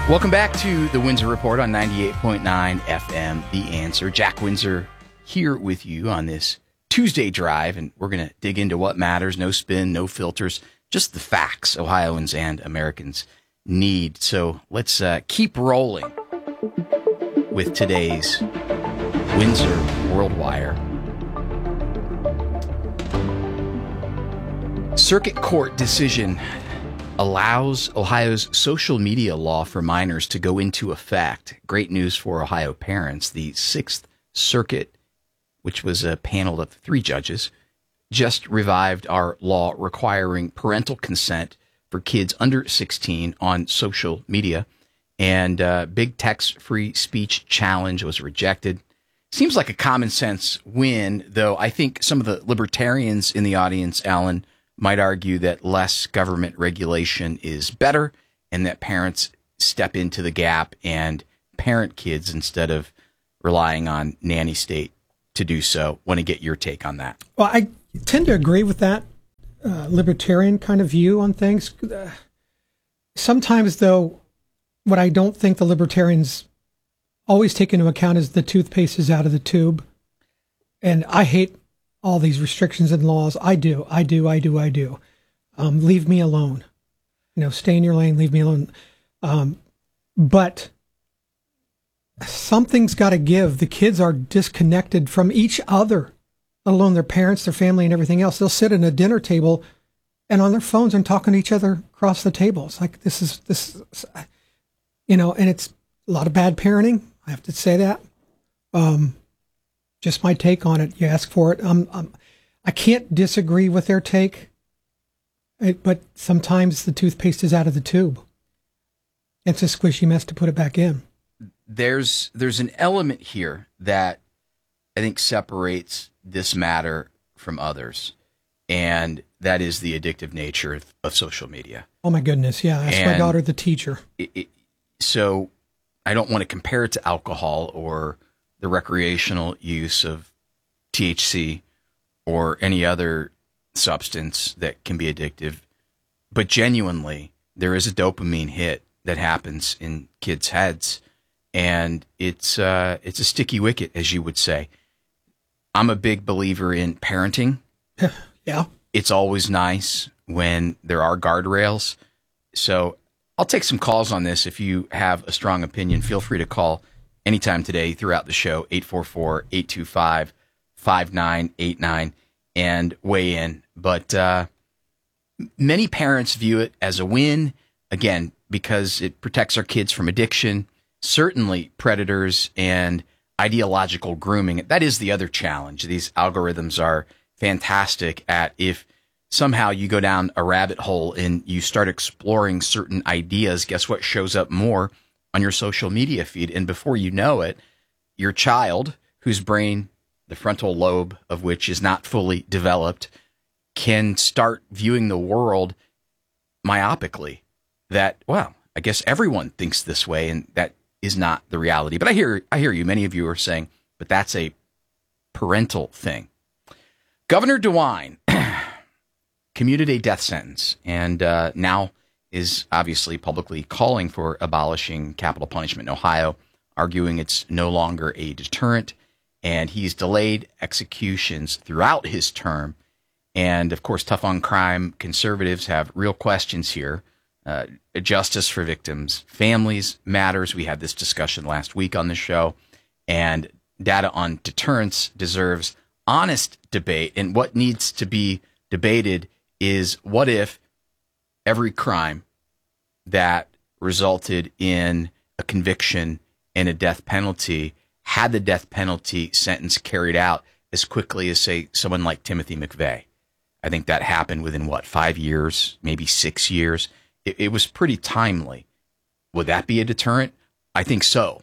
Welcome back to the Windsor Report on 98.9 FM, The Answer. Jack Windsor here with you on this Tuesday drive, and we're going to dig into what matters. No spin, no filters, just the facts Ohioans and Americans need. So let's keep rolling with today's Windsor Worldwire. Circuit Court decision allows Ohio's social media law for minors to go into effect. Great news for Ohio parents. The Sixth Circuit, which was a panel of 3 judges, just revived our law requiring parental consent for kids under 16 on social media. And big tech's free speech challenge was rejected. Seems like a common sense win, though I think some of the libertarians in the audience, Alan, might argue that less government regulation is better and that parents step into the gap and parent kids instead of relying on nanny state to do so. Want to get your take on that? Well, I tend to agree with that libertarian kind of view on things. Sometimes, though, what I don't think the libertarians always take into account is the toothpaste is out of the tube. And I hate all these restrictions and laws. I do. Leave me alone. Stay in your lane, leave me alone. But something's got to give. The kids are disconnected from each other, let alone their parents, their family, and everything else. They'll sit at a dinner table and on their phones and talking to each other across the table. It's like, this is, and it's a lot of bad parenting. I have to say that. Just my take on it. You ask for it. I can't disagree with their take, but sometimes the toothpaste is out of the tube. It's a squishy mess to put it back in. There's an element here that I think separates this matter from others, and that is the addictive nature of social media. Oh, my goodness. Yeah, ask my daughter, the teacher. So I don't want to compare it to alcohol or the recreational use of THC or any other substance that can be addictive. But genuinely, there is a dopamine hit that happens in kids' heads, and it's a sticky wicket, as you would say. I'm a big believer in parenting. Yeah. It's always nice when there are guardrails. So I'll take some calls on this. If you have a strong opinion, feel free to call anytime today throughout the show, 844-825-5989, and weigh in. But many parents view it as a win, again, because it protects our kids from addiction, certainly predators and ideological grooming. That is the other challenge. These algorithms are fantastic at, if somehow you go down a rabbit hole and you start exploring certain ideas, guess what shows up more on your social media feed? And before you know it, your child, whose brain, the frontal lobe of which is not fully developed, can start viewing the world myopically. That, well, I guess everyone thinks this way, and that is not the reality. But I hear you. Many of you are saying, but that's a parental thing. Governor DeWine commuted a death sentence, and now is obviously publicly calling for abolishing capital punishment in Ohio, arguing it's no longer a deterrent, and he's delayed executions throughout his term. And, of course, tough on crime conservatives have real questions here. Justice for victims' families matters. We had this discussion last week on the show, and data on deterrence deserves honest debate. And what needs to be debated is, what if every crime that resulted in a conviction and a death penalty had the death penalty sentence carried out as quickly as, say, someone like Timothy McVeigh? I think that happened within, 5 years, maybe 6 years. It was pretty timely. Would that be a deterrent? I think so.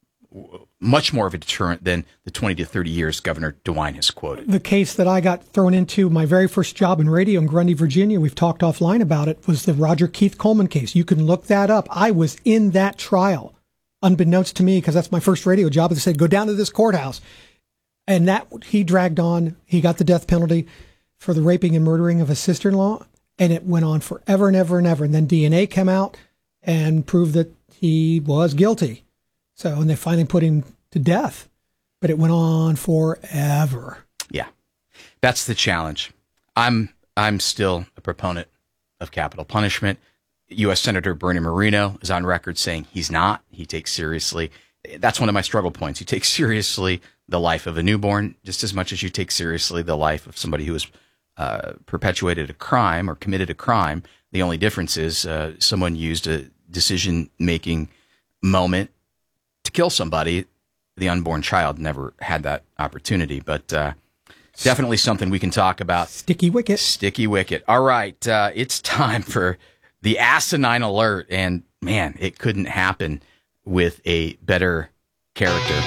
Much more of a deterrent than the 20 to 30 years Governor DeWine has quoted. The case that I got thrown into my very first job in radio in Grundy, Virginia, we've talked offline about it, was the Roger Keith Coleman case. You can look that up. I was in that trial, unbeknownst to me, because that's my first radio job. They said, go down to this courthouse. And that he dragged on. He got the death penalty for the raping and murdering of his sister-in-law. And it went on forever and ever and ever. And then DNA came out and proved that he was guilty. So, and they finally put him to death, but it went on forever. Yeah, that's the challenge. I'm still a proponent of capital punishment. U.S. Senator Bernie Moreno is on record saying he's not. He takes seriously. That's one of my struggle points. You take seriously the life of a newborn just as much as you take seriously the life of somebody who has perpetuated a crime or committed a crime. The only difference is someone used a decision-making moment to kill somebody. The unborn child never had that opportunity, but definitely something we can talk about. Sticky wicket. Sticky wicket. All right, it's time for the asinine alert, and man, it couldn't happen with a better character.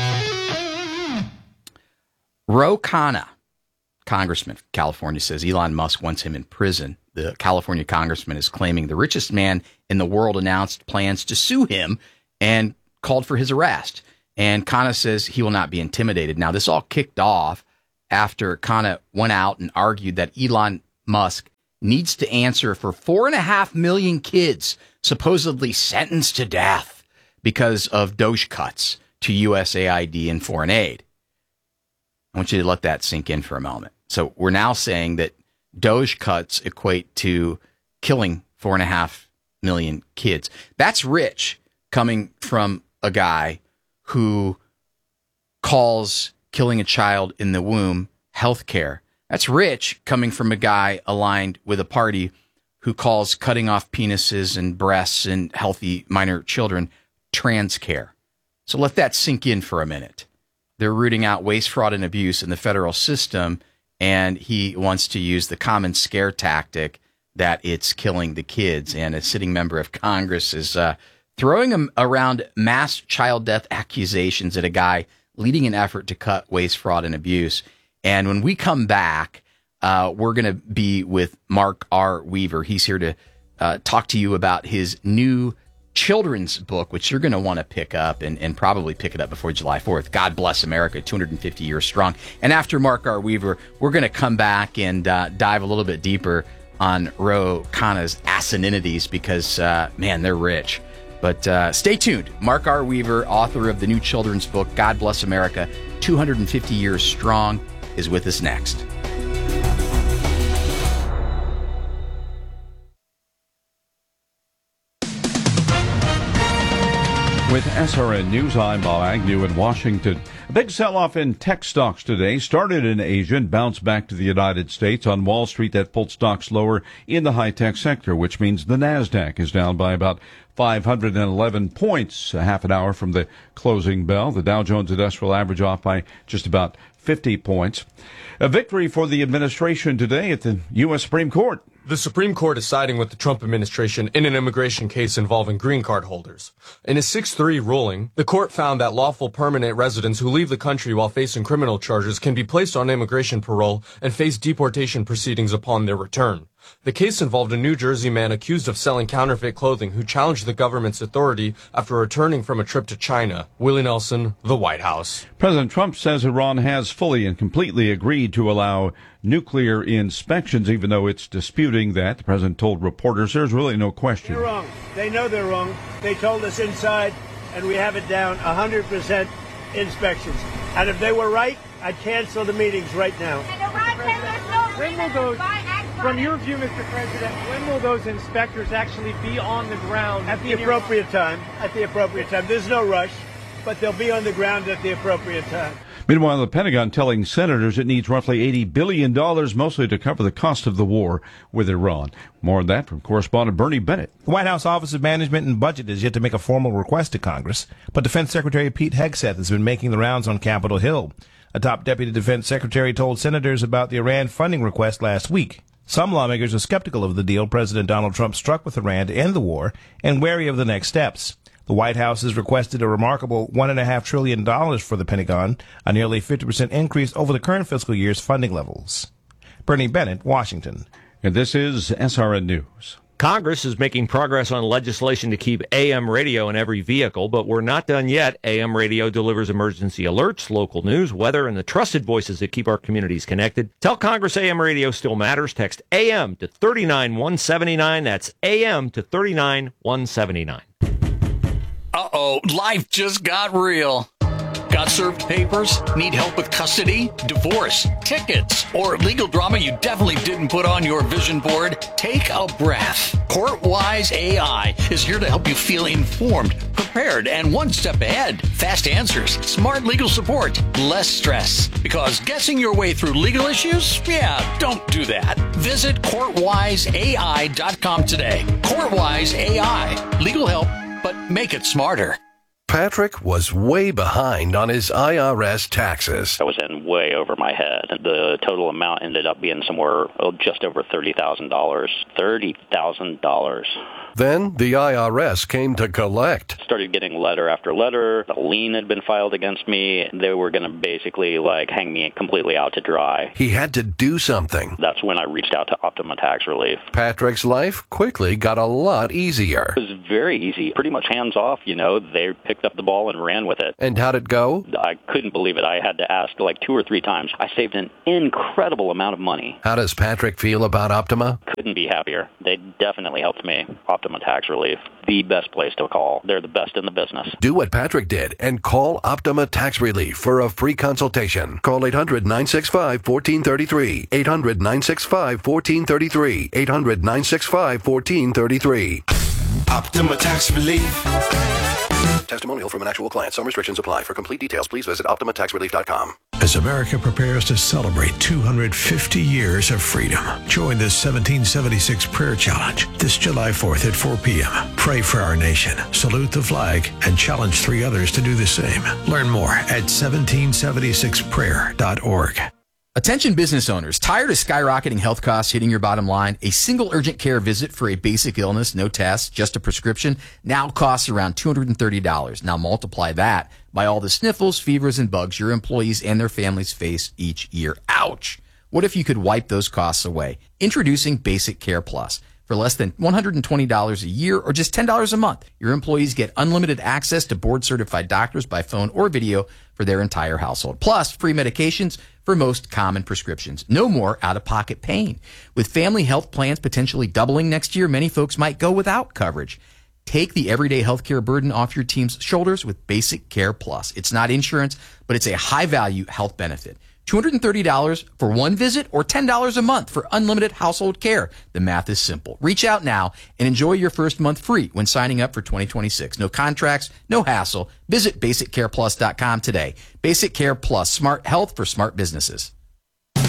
Ro Khanna, congressman from California, says Elon Musk wants him in prison. The California congressman is claiming the richest man in the world announced plans to sue him and called for his arrest. And Khanna says he will not be intimidated. Now, this all kicked off after Khanna went out and argued that Elon Musk needs to answer for 4.5 million kids supposedly sentenced to death because of Doge cuts to USAID and foreign aid. I want you to let that sink in for a moment. So we're now saying that Doge cuts equate to killing 4.5 million kids. That's rich coming from a guy who calls killing a child in the womb healthcare. That's rich coming from a guy aligned with a party who calls cutting off penises and breasts and healthy minor children trans care. So let that sink in for a minute. They're rooting out waste, fraud, and abuse in the federal system, and he wants to use the common scare tactic that it's killing the kids. And a sitting member of Congress is throwing around mass child death accusations at a guy leading an effort to cut waste, fraud, and abuse. And when we come back, we're going to be with Mark R. Weaver. He's here to talk to you about his new children's book, which you're going to want to pick up and probably pick it up before July 4th. God Bless America, 250 years strong. And after Mark R. Weaver, we're going to come back and dive a little bit deeper on Ro Khanna's asininities because, man, they're rich. But stay tuned. Mark R. Weaver, author of the new children's book, God Bless America, 250 years strong, is with us next. With SRN News, I'm Bob Agnew in Washington. A big sell-off in tech stocks today started in Asia and bounced back to the United States. On Wall Street, that pulled stocks lower in the high-tech sector, which means the NASDAQ is down by about 511 points, a half an hour from the closing bell. The Dow Jones Industrial Average off by just about 50 points. A victory for the administration today at the U.S. Supreme Court. The Supreme Court is siding with the Trump administration in an immigration case involving green card holders. In a 6-3 ruling, the court found that lawful permanent residents who leave the country while facing criminal charges can be placed on immigration parole and face deportation proceedings upon their return. The case involved a New Jersey man accused of selling counterfeit clothing who challenged the government's authority after returning from a trip to China. Willie Nelson, the White House. President Trump says Iran has fully and completely agreed to allow nuclear inspections, even though it's disputing that. The president told reporters there's really no question. They're wrong. They know they're wrong. They told us inside, and we have it down 100% inspections. And if they were right, I'd cancel the meetings right now. When will those, from your view, Mr. President, when will those inspectors actually be on the ground? At the appropriate time. At the appropriate time. There's no rush, but they'll be on the ground at the appropriate time. Meanwhile, the Pentagon telling senators it needs roughly $80 billion, mostly to cover the cost of the war with Iran. More on that from correspondent Bernie Bennett. The White House Office of Management and Budget is yet to make a formal request to Congress, but Defense Secretary Pete Hegseth has been making the rounds on Capitol Hill. A top deputy defense secretary told senators about the Iran funding request last week. Some lawmakers are skeptical of the deal President Donald Trump struck with Iran to end the war and wary of the next steps. The White House has requested a remarkable $1.5 trillion for the Pentagon, a nearly 50% increase over the current fiscal year's funding levels. Bernie Bennett, Washington. And this is SRN News. Congress is making progress on legislation to keep AM radio in every vehicle, but we're not done yet. AM radio delivers emergency alerts, local news, weather, and the trusted voices that keep our communities connected. Tell Congress AM radio still matters. Text AM to 39179. That's AM to 39179. Uh-oh, life just got real. Got served papers? Need help with custody, divorce, tickets, or legal drama you definitely didn't put on your vision board? Take a breath. Courtwise AI is here to help you feel informed, prepared, and one step ahead. Fast answers, smart legal support, less stress. Because guessing your way through legal issues? Yeah, don't do that. Visit CourtwiseAI.com today. Courtwise AI. Legal help, but make it smarter. Patrick was way behind on his IRS taxes. I was in way over my head. The total amount ended up being somewhere just over $30,000. $30,000. Then the IRS came to collect. Started getting letter after letter. A lien had been filed against me. They were going to basically hang me completely out to dry. He had to do something. That's when I reached out to Optima Tax Relief. Patrick's life quickly got a lot easier. It was very easy. Pretty much hands off, They picked up the ball and ran with it. And how'd it go? I couldn't believe it. I had to ask 2 or 3 times. I saved an incredible amount of money. How does Patrick feel about Optima? Couldn't be happier. They definitely helped me. Optima Tax Relief. The best place to call. They're the best in the business. Do what Patrick did and call Optima Tax Relief for a free consultation. Call 800-965-1433. 800-965-1433. 800-965-1433. Optima Tax Relief. Testimonial from an actual client. Some restrictions apply. For complete details, please visit OptimaTaxRelief.com. As America prepares to celebrate 250 years of freedom, join the 1776 Prayer Challenge this July 4th at 4 p.m. Pray for our nation, salute the flag, and challenge 3 others to do the same. Learn more at 1776prayer.org. Attention business owners, tired of skyrocketing health costs hitting your bottom line? A single urgent care visit for a basic illness, no tests, just a prescription, now costs around $230. Now multiply that by all the sniffles, fevers, and bugs your employees and their families face each year. Ouch! What if you could wipe those costs away? Introducing Basic Care Plus. For less than $120 a year or just $10 a month, your employees get unlimited access to board-certified doctors by phone or video for their entire household. Plus, free medications for most common prescriptions. No more out-of-pocket pain. With family health plans potentially doubling next year, many folks might go without coverage. Take the everyday healthcare burden off your team's shoulders with Basic Care Plus. It's not insurance, but it's a high-value health benefit. $230 for one visit or $10 a month for unlimited household care. The math is simple. Reach out now and enjoy your first month free when signing up for 2026. No contracts, no hassle. Visit BasicCarePlus.com today. Basic Care Plus, smart health for smart businesses.